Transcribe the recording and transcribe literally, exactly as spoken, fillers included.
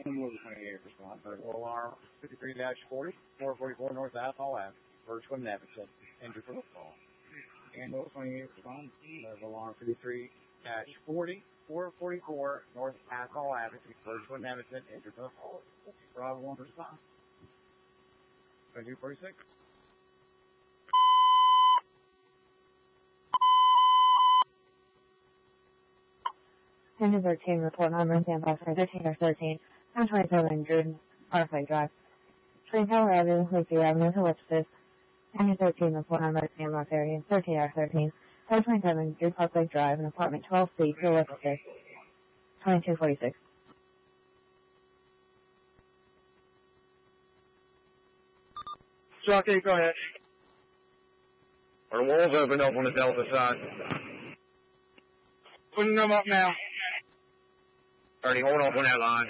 twenty-eight response. O R fifty-three dash forty, four forty-four North Athol Avenue. First one, Nevinson. Injured for the fall. Ambulance twenty-eight response. O R fifty-three dash forty, four forty-four North Athol Avenue. First one, Nevinson. Injured for the fall. Bravo one response. twenty-two forty-six. Engine thirteen, report number and standby for thirteen or thirteen, nine twenty-seven injured, Parkway Drive. Train Tower Avenue, Lakeview Avenue, Ellipsis. Engine thirteen, report number and standby for thirteen or thirteen, nine twenty-seven injured, Parkway Drive, and apartment twelve C, Ellipsis. twenty-two forty-six. Jockey, go ahead. Are the walls open up on the Delta side? Putting them up now. Ernie, hold on on that line.